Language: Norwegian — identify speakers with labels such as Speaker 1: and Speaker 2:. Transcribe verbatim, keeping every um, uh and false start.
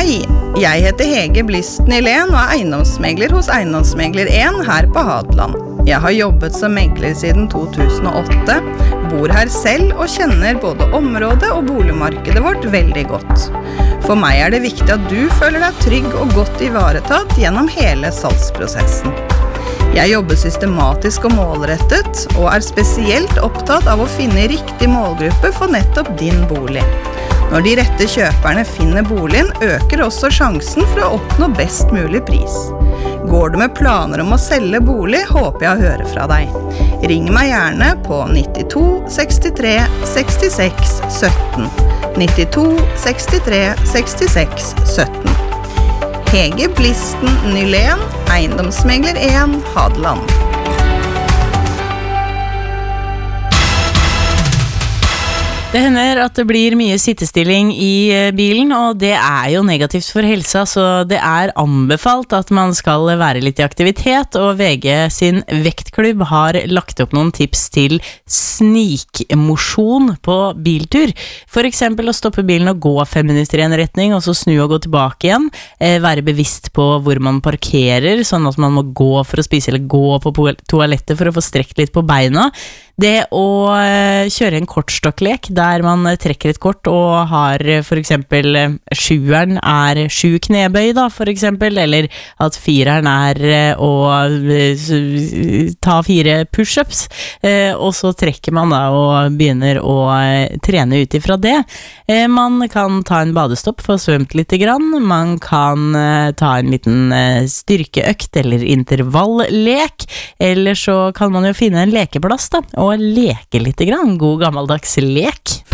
Speaker 1: Hei, jeg heter Hege Blist Nylén og er eiendomsmegler hos Eiendomsmegler en her på Hadeland. Jeg har jobbet som megler siden to tusen og åtte, bor her selv og kjenner både området og boligmarkedet vårt veldig godt. For meg er det viktig at du føler deg trygg og godt ivaretatt gjennom hele salgsprosessen. Jeg jobber systematisk og målrettet, og er spesielt opptatt av å finne riktig målgruppe for nettopp din bolig. Når de rette kjøperne finner boligen, øker også sjansen for å oppnå best mulig pris. Går du med planer om å selge bolig, håper jeg å høre fra deg. Ring meg gjerne på nittito sekstitre sekstiseks sytten. nittito sekstitre sekstiseks sytten. Hege Blisten Nylén, Eiendomsmegler en, Hadeland.
Speaker 2: Det hender at det blir mye sittestilling i bilen, og det er jo negativt for helsa, så det er anbefalt at man skal være litt i aktivitet, og V G sin vektklubb har lagt opp noen tips til snikmosjon på biltur. For eksempel å stoppe bilen og gå fem minutter i en retning, og så snu og gå tilbake igjen. Være bevisst på hvor man parkerer, sånn at man må gå for å spise eller gå på toalettet for å få strekt litt på beina. Det å kjøre en kortstokklek der man trekker et kort og har for eksempel sjueren er sju knebøy da, for eksempel, eller at fireren er å ta fire push-ups, og så trekker man da og begynner å trene ut ifra det. Man kan ta en badestopp for å svømt litt grann, man kan ta en liten styrkeøkt eller intervalllek, eller så kan man jo finne en lekeplass da, og leke litt grann, god gammeldags lek.